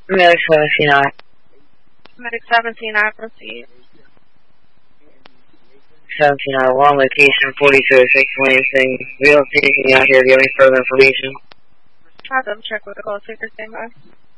Medic 17, Medic 17, I proceed. 17, 1 location 4206 Lansing. We don't see anything out here. Do you have any further information? I'll double check with the call taker standby.